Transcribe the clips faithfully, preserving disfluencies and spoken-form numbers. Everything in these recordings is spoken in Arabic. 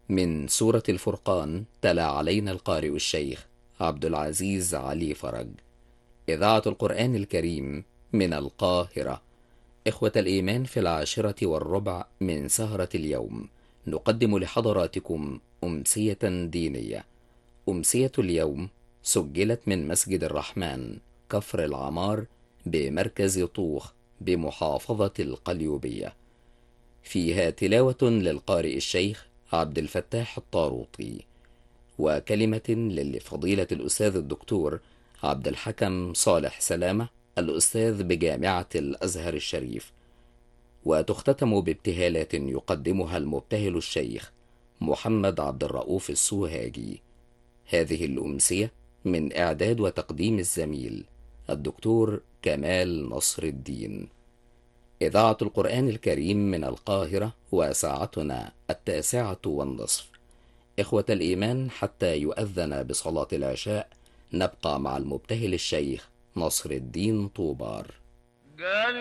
من سورة الفرقان تلا علينا القارئ الشيخ عبد العزيز علي فرج. إذاعة القرآن الكريم من القاهرة. إخوة الإيمان، في العاشرة والربع من سهرة اليوم نقدم لحضراتكم أمسية دينية. أمسية اليوم سجلت من مسجد الرحمن كفر العمار بمركز طوخ بمحافظة القليوبية. فيها تلاوة للقارئ الشيخ عبد الفتاح الطاروطي، وكلمة لفضيلة الأستاذ الدكتور عبد الحكم صالح سلامة الأستاذ بجامعة الأزهر الشريف، وتختتم بابتهالات يقدمها المبتهل الشيخ محمد عبد الرؤوف السوهاجي. هذه الأمسية من إعداد وتقديم الزميل الدكتور كمال نصر الدين. إذاعة القرآن الكريم من القاهرة، وساعتنا التاسعة والنصف. إخوة الإيمان، حتى يؤذن بصلاة العشاء نبقى مع المبتهل الشيخ نصر الدين طوبار. جل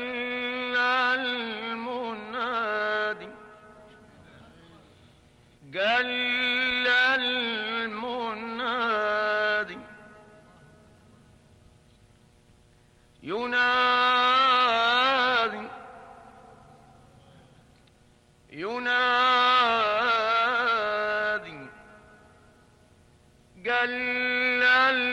المنادي جل المنادي ينادي ينادي جل